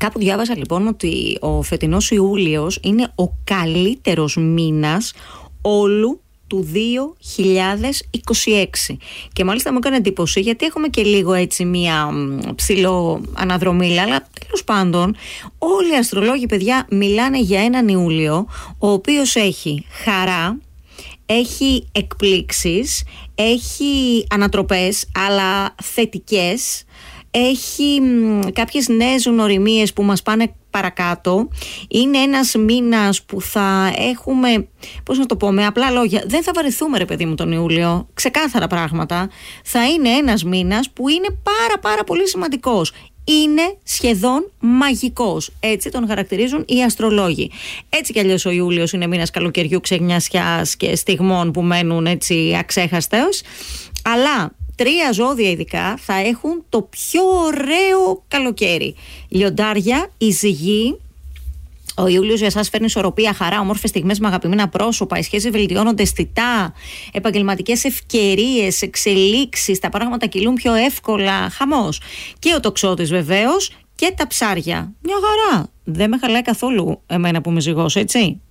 Κάπου διάβασα λοιπόν ότι ο φετινός Ιούλιος είναι ο καλύτερος μήνας όλου του 2026. Και μάλιστα μου έκανε εντύπωση, γιατί έχουμε και λίγο έτσι μία ψηλό αναδρομίλα, αλλά τέλος πάντων όλοι οι αστρολόγοι, παιδιά, μιλάνε για έναν Ιούλιο ο οποίος έχει χαρά, έχει εκπλήξεις, έχει ανατροπές αλλά θετικές, έχει κάποιες νέες γνωριμίες που μας πάνε παρακάτω. Είναι ένας μήνας που θα έχουμε, πώς να το πω με απλά λόγια, δεν θα βαρεθούμε ρε παιδί μου τον Ιούλιο, ξεκάθαρα πράγματα. Θα είναι ένας μήνας που είναι πάρα πολύ σημαντικός. Είναι σχεδόν μαγικός. Έτσι τον χαρακτηρίζουν οι αστρολόγοι. Έτσι κι αλλιώς ο Ιούλιος είναι μήνας καλοκαιριού, ξεγνιασιάς και στιγμών που μένουν έτσι αξέχαστες. Αλλά 3 ζώδια ειδικά θα έχουν το πιο ωραίο καλοκαίρι. Λιοντάρια, η Ζυγή. Ο Ιούλιος για εσάς φέρνει ισορροπία, χαρά, όμορφες στιγμές με αγαπημένα πρόσωπα. Οι σχέσεις βελτιώνονται αισθητά. Επαγγελματικές ευκαιρίες, εξελίξεις. Τα πράγματα κυλούν πιο εύκολα. Χαμός. Και ο Τοξότης βεβαίως. Και τα ψάρια. Μια χαρά. Δεν με χαλάει καθόλου εμένα που είμαι Ζυγός, έτσι.